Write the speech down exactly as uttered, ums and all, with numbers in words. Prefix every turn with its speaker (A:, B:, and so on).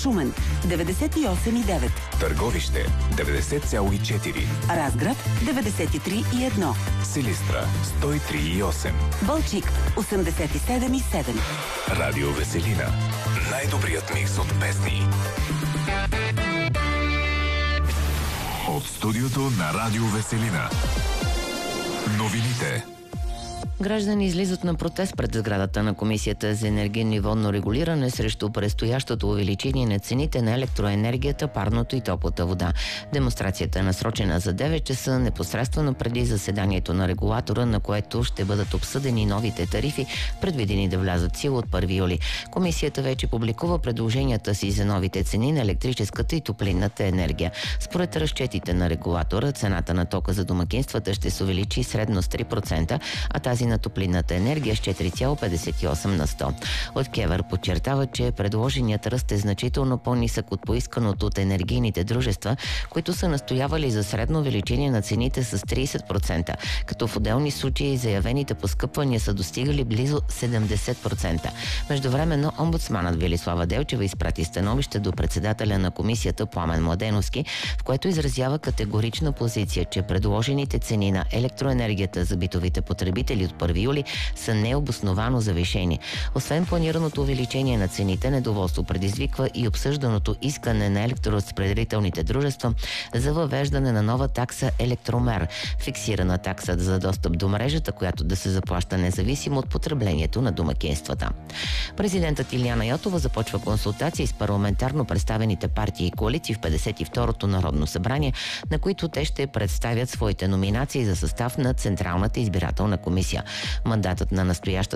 A: Шумен деветдесет и осем и девет,
B: Търговище деветдесет цяло и четири,
A: Разград деветдесет и три и едно,
B: Силистра сто и три и осем,
A: Балчик осемдесет и седем и седем.
B: Радио Веселина. Най-добрият микс от песни. От студиото на Радио Веселина. Новините.
C: Граждани излизат на протест пред сградата на Комисията за енергийно и водно регулиране срещу предстоящото увеличение на цените на електроенергията, парното и топлата вода. Демонстрацията е насрочена за девет часа, непосредствено преди заседанието на регулатора, на което ще бъдат обсъдени новите тарифи, предвидени да влязат в сила от първи юли. Комисията вече публикува предложенията си за новите цени на електрическата и топлинната енергия. Според разчетите на регулатора, цената на тока за домакинствата ще се увеличи средно с три процента, а тази на топлинната енергия с четири цяло петдесет и осем на сто. От КЕВР подчертава, че предложеният ръст е значително по-нисък от поисканото от енергийните дружества, които са настоявали за средно увеличение на цените с тридесет процента, като в отделни случаи заявените поскъпвания са достигали близо седемдесет процента. Междувременно омбудсманът Велислава Делчева изпрати становище до председателя на комисията Пламен Младеновски, в което изразява категорична позиция, че предложените цени на електроенергията за битовите потребители от първи юли са необосновано завишени. Освен планираното увеличение на цените, недоволство предизвиква и обсъжданото искане на електроразпределителните дружества за въвеждане на нова такса електромер, фиксирана такса за достъп до мрежата, която да се заплаща независимо от потреблението на домакинствата. Президентът Илияна Йотова започва консултации с парламентарно представените партии и коалиции в петдесет и второто Народно събрание, на които те ще представят своите номинации за състав на Централната избирателна комисия. Мандатът на настоящата